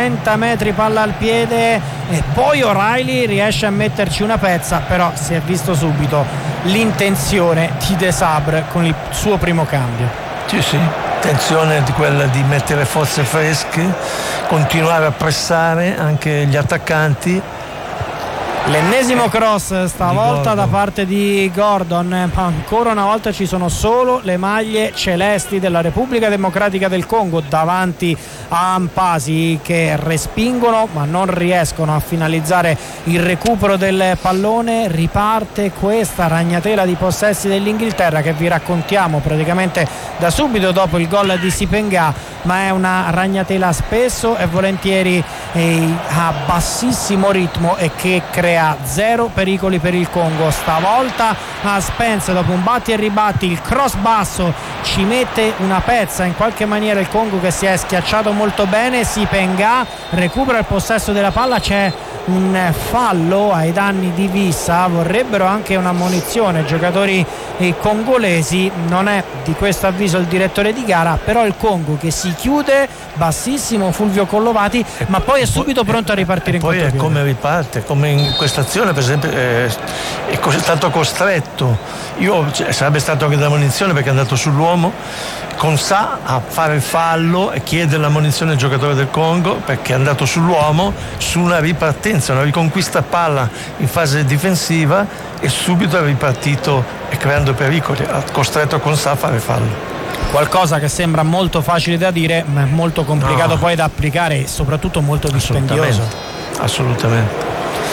30 metri palla al piede e poi O'Reilly riesce a metterci una pezza, però si è visto subito l'intenzione di De Sabre con il suo primo cambio. Sì, intenzione di quella di mettere forze fresche, continuare a pressare anche gli attaccanti. L'ennesimo cross stavolta da parte di Gordon, ma ancora una volta ci sono solo le maglie celesti della Repubblica Democratica del Congo davanti a Ampasi, che respingono ma non riescono a finalizzare il recupero del pallone. Riparte questa ragnatela di possessi dell'Inghilterra che vi raccontiamo praticamente da subito dopo il gol di Sipenga, ma è una ragnatela spesso e volentieri a bassissimo ritmo e che crea zero pericoli per il Congo. Stavolta a Spence, dopo un batti e ribatti, il cross basso ci mette una pezza in qualche maniera il Congo, che si è schiacciato molto bene. Sipenga recupera il possesso della palla, c'è un fallo ai danni di Vissa, vorrebbero anche un'ammonizione i giocatori congolesi, non è di questo avviso il direttore di gara, però il Congo che si chiude bassissimo, Fulvio Collovati, ma poi è subito pronto a ripartire in contropiede. Poi è come riparte, come in questa azione per esempio è stato costretto, sarebbe stato anche da munizione perché è andato sull'uomo con Sa a fare il fallo e chiede la munizione al giocatore del Congo perché è andato sull'uomo su una ripartenza, una riconquista palla in fase difensiva e subito è ripartito e creando pericoli, ha costretto con Sa a fare fallo. Qualcosa che sembra molto facile da dire ma è molto complicato poi da applicare e soprattutto molto dispendioso. Assolutamente.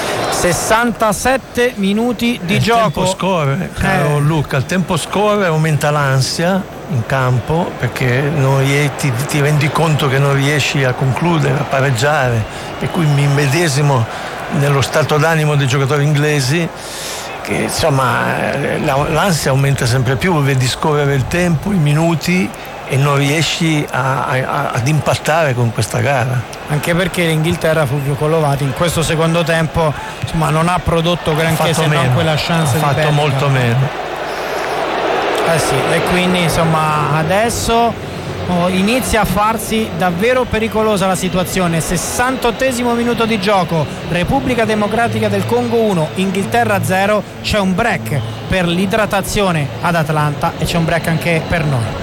67 minuti di gioco. Il tempo scorre, caro Luca, il tempo scorre, aumenta l'ansia in campo perché ti rendi conto che non riesci a concludere, a pareggiare, per cui mi immedesimo nello stato d'animo dei giocatori inglesi, che insomma l'ansia aumenta sempre più, vedi scorrere il tempo, i minuti e non riesci ad impattare con questa gara. Anche perché l'Inghilterra, Fulvio Collovati, in questo secondo tempo insomma non ha prodotto granché, se non quella chance di Bellingham. Ha fatto molto meno. Sì, e quindi insomma adesso inizia a farsi davvero pericolosa la situazione. 68esimo minuto di gioco, Repubblica Democratica del Congo 1, Inghilterra 0. C'è un break per l'idratazione ad Atlanta e c'è un break anche per noi.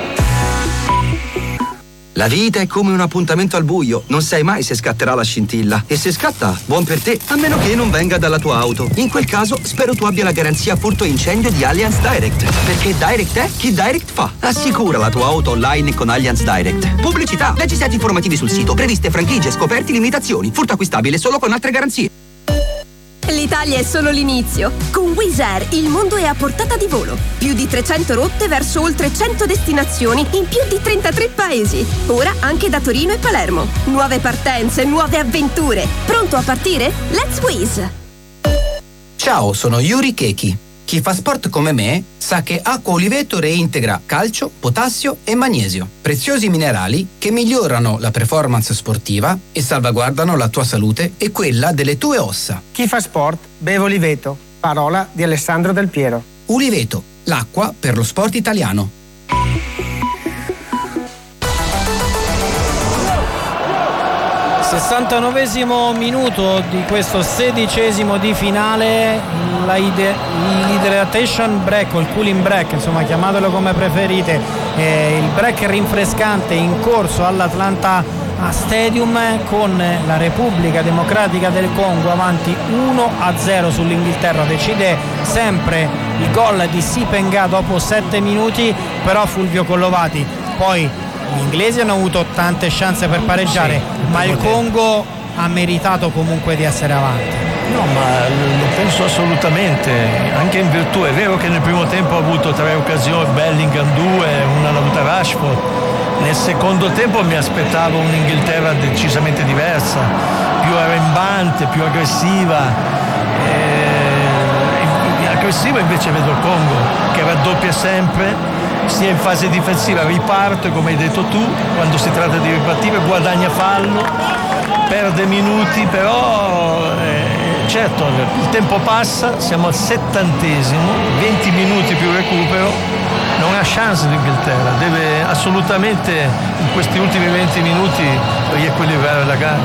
La vita è come un appuntamento al buio, non sai mai se scatterà la scintilla. E se scatta, buon per te, a meno che non venga dalla tua auto. In quel caso, spero tu abbia la garanzia furto incendio di Allianz Direct. Perché Direct è chi Direct fa. Assicura la tua auto online con Allianz Direct. Pubblicità, leggi set informativi sul sito, previste franchigie, scoperti, limitazioni. Furto acquistabile solo con altre garanzie. L'Italia è solo l'inizio. Con Wizz Air il mondo è a portata di volo. Più di 300 rotte verso oltre 100 destinazioni in più di 33 paesi. Ora anche da Torino e Palermo. Nuove partenze, nuove avventure. Pronto a partire? Let's Wizz! Ciao, sono Yuri Keki. Chi fa sport come me sa che Acqua Oliveto reintegra calcio, potassio e magnesio, preziosi minerali che migliorano la performance sportiva e salvaguardano la tua salute e quella delle tue ossa. Chi fa sport beve Oliveto, parola di Alessandro Del Piero. Oliveto, l'acqua per lo sport italiano. 69esimo minuto di questo 16esimo di finale, l'hydration break o il cooling break, insomma chiamatelo come preferite, il break rinfrescante in corso all'Atlanta Stadium, con la Repubblica Democratica del Congo avanti 1-0 sull'Inghilterra. Decide sempre il gol di Sipenga dopo 7 minuti, però Fulvio Collovati, poi gli inglesi hanno avuto tante chance per pareggiare, ma il Congo ha meritato comunque di essere avanti. No, ma lo penso assolutamente, anche in virtù, è vero che nel primo tempo ha avuto 3 occasioni, Bellingham 2, una l'ha avuta Rashford. Nel secondo tempo mi aspettavo un'Inghilterra decisamente diversa, più arrembante, più aggressiva. Aggressivo invece vedo il Congo che raddoppia sempre, sia in fase difensiva, riparte come hai detto tu, quando si tratta di ripartire guadagna fallo, perde minuti, però certo il tempo passa, siamo al 70esimo, 20 minuti più recupero, non ha chance l'Inghilterra, deve assolutamente in questi ultimi 20 minuti riequilibrare la gara.